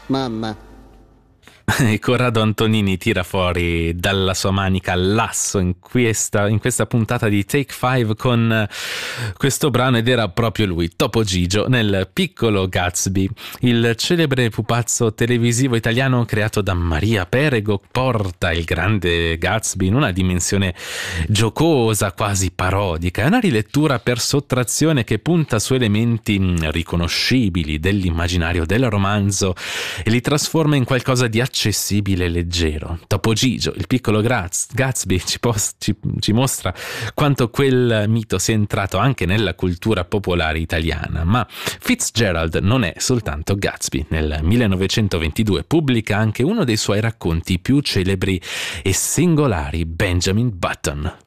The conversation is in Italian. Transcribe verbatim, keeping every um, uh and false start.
Mamma. E Corrado Antonini tira fuori dalla sua manica l'asso in questa, in questa puntata di Take Five con eh, questo brano, ed era proprio lui, Topo Gigio, nel Piccolo Gatsby. Il celebre pupazzo televisivo italiano creato da Maria Perego porta il grande Gatsby in una dimensione giocosa, quasi parodica. È una rilettura per sottrazione che punta su elementi mm, riconoscibili dell'immaginario del romanzo e li trasforma in qualcosa di accessibile e leggero. Topo Gigio, il piccolo Graz, Gatsby, ci, pos- ci, ci mostra quanto quel mito sia entrato anche nella cultura popolare italiana. Ma Fitzgerald non è soltanto Gatsby. Nel millenovecentoventidue pubblica anche uno dei suoi racconti più celebri e singolari, Benjamin Button.